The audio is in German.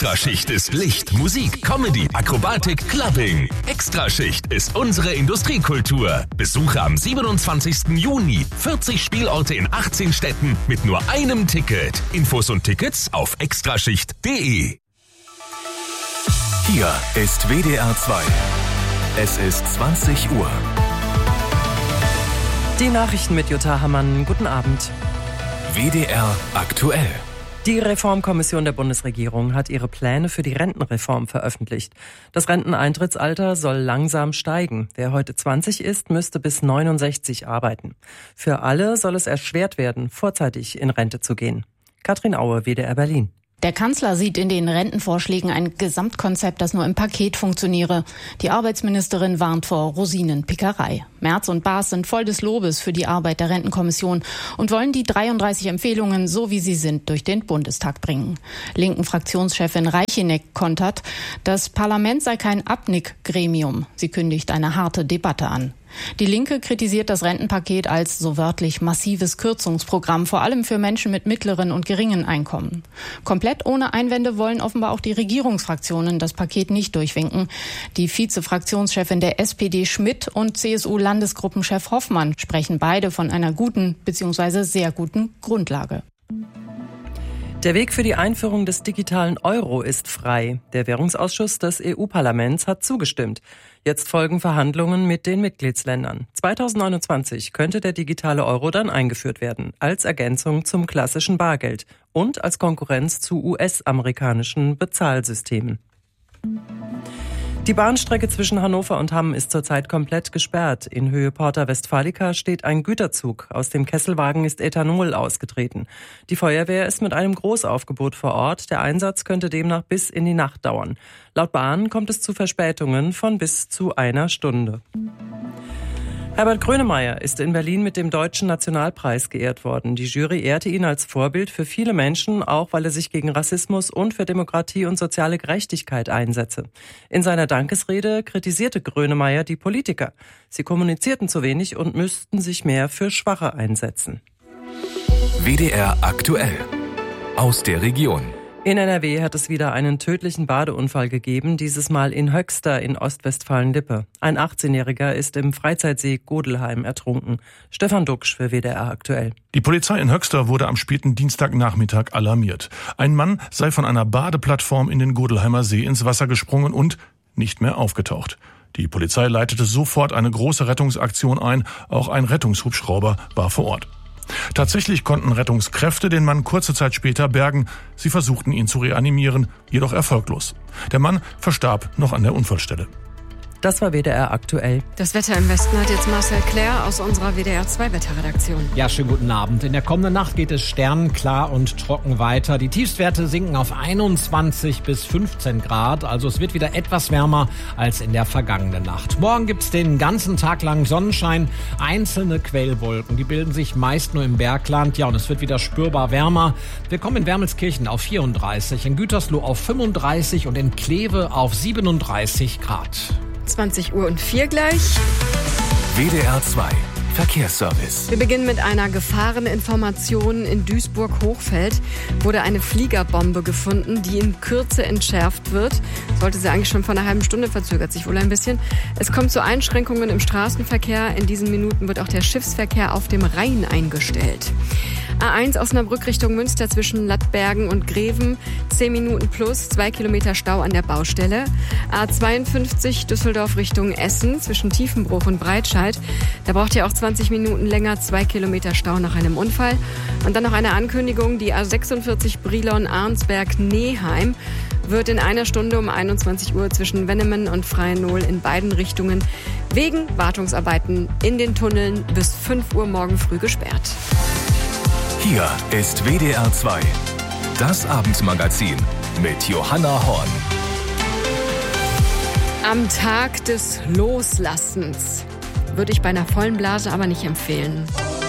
Extraschicht ist Licht, Musik, Comedy, Akrobatik, Clubbing. Extraschicht ist unsere Industriekultur. Besuche am 27. Juni 40 Spielorte in 18 Städten mit nur einem Ticket. Infos und Tickets auf extraschicht.de. Hier ist WDR 2. Es ist 20 Uhr. Die Nachrichten mit Jutta Hammann. Guten Abend. WDR aktuell. Die Reformkommission der Bundesregierung hat ihre Pläne für die Rentenreform veröffentlicht. Das Renteneintrittsalter soll langsam steigen. Wer heute 20 ist, müsste bis 69 arbeiten. Für alle soll es erschwert werden, vorzeitig in Rente zu gehen. Katrin Aue, WDR Berlin. Der Kanzler sieht in den Rentenvorschlägen ein Gesamtkonzept, das nur im Paket funktioniere. Die Arbeitsministerin warnt vor Rosinenpickerei. Merz und Baas sind voll des Lobes für die Arbeit der Rentenkommission und wollen die 33 Empfehlungen, so wie sie sind, durch den Bundestag bringen. Linken Fraktionschefin Reicheneck kontert, das Parlament sei kein Abnickgremium. Sie kündigt eine harte Debatte an. Die Linke kritisiert das Rentenpaket als so wörtlich massives Kürzungsprogramm, vor allem für Menschen mit mittleren und geringen Einkommen. Komplett ohne Einwände wollen offenbar auch die Regierungsfraktionen das Paket nicht durchwinken. Die Vize-Fraktionschefin der SPD Schmidt und CSU-Landesgruppenchef Hoffmann sprechen beide von einer guten bzw. sehr guten Grundlage. Der Weg für die Einführung des digitalen Euro ist frei. Der Währungsausschuss des EU-Parlaments hat zugestimmt. Jetzt folgen Verhandlungen mit den Mitgliedsländern. 2029 könnte der digitale Euro dann eingeführt werden, als Ergänzung zum klassischen Bargeld und als Konkurrenz zu US-amerikanischen Bezahlsystemen. Die Bahnstrecke zwischen Hannover und Hamm ist zurzeit komplett gesperrt. In Höhe Porta Westfalica steht ein Güterzug. Aus dem Kesselwagen ist Ethanol ausgetreten. Die Feuerwehr ist mit einem Großaufgebot vor Ort. Der Einsatz könnte demnach bis in die Nacht dauern. Laut Bahn kommt es zu Verspätungen von bis zu einer Stunde. Herbert Grönemeyer ist in Berlin mit dem Deutschen Nationalpreis geehrt worden. Die Jury ehrte ihn als Vorbild für viele Menschen, auch weil er sich gegen Rassismus und für Demokratie und soziale Gerechtigkeit einsetze. In seiner Dankesrede kritisierte Grönemeyer die Politiker. Sie kommunizierten zu wenig und müssten sich mehr für Schwache einsetzen. WDR aktuell. Aus der Region. In NRW hat es wieder einen tödlichen Badeunfall gegeben, dieses Mal in Höxter in Ostwestfalen-Lippe. Ein 18-Jähriger ist im Freizeitsee Godelheim ertrunken. Stefan Duxch für WDR aktuell. Die Polizei in Höxter wurde am späten Dienstagnachmittag alarmiert. Ein Mann sei von einer Badeplattform in den Godelheimer See ins Wasser gesprungen und nicht mehr aufgetaucht. Die Polizei leitete sofort eine große Rettungsaktion ein. Auch ein Rettungshubschrauber war vor Ort. Tatsächlich konnten Rettungskräfte den Mann kurze Zeit später bergen. Sie versuchten ihn zu reanimieren, jedoch erfolglos. Der Mann verstarb noch an der Unfallstelle. Das war WDR aktuell. Das Wetter im Westen hat jetzt Marcel Claire aus unserer WDR 2 Wetterredaktion. Ja, schönen guten Abend. In der kommenden Nacht geht es sternklar und trocken weiter. Die Tiefstwerte sinken auf 21 bis 15 Grad. Also es wird wieder etwas wärmer als in der vergangenen Nacht. Morgen gibt's den ganzen Tag lang Sonnenschein. Einzelne Quellwolken, die bilden sich meist nur im Bergland. Ja, und es wird wieder spürbar wärmer. Wir kommen in Wermelskirchen auf 34, in Gütersloh auf 35 und in Kleve auf 37 Grad. 20 Uhr und 4 gleich. WDR 2 Verkehrsservice. Wir beginnen mit einer Gefahreninformation. In Duisburg-Hochfeld wurde eine Fliegerbombe gefunden, die in Kürze entschärft wird. Sollte sie eigentlich schon vor einer halben Stunde, verzögert sich wohl ein bisschen. Es kommt zu Einschränkungen im Straßenverkehr. In diesen Minuten wird auch der Schiffsverkehr auf dem Rhein eingestellt. A1 Osnabrück Richtung Münster zwischen Lattbergen und Greven, 10 Minuten plus, 2 Kilometer Stau an der Baustelle. A52 Düsseldorf Richtung Essen zwischen Tiefenbruch und Breitscheid. Da braucht ihr auch 20 Minuten länger, 2 Kilometer Stau nach einem Unfall. Und dann noch eine Ankündigung, die A46 Brilon-Arnsberg-Neheim wird in einer Stunde um 21 Uhr zwischen Wennemen und Freiennohl in beiden Richtungen wegen Wartungsarbeiten in den Tunneln bis 5 Uhr morgen früh gesperrt. Hier ist WDR 2, das Abendmagazin mit Johanna Horn. Am Tag des Loslassens würde ich bei einer vollen Blase aber nicht empfehlen.